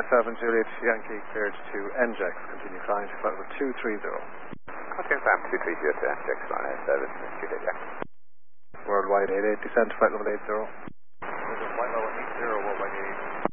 7 Juliet Yankee cleared to NJAX. Continue flying to flight level 230. Okay, Sam 230 to NJAX, line 7 Juliet Yankee. Worldwide 88, descend to flight level 80. Flight level 80, worldwide 80.